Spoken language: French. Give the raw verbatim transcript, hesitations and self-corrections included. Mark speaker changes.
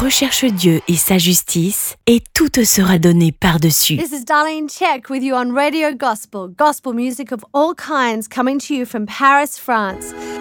Speaker 1: recherche Dieu et sa justice, et tout te sera donné par-dessus.
Speaker 2: This is Darlene Check with you on Radio Gospel, gospel music of all kinds coming to you from Paris, France.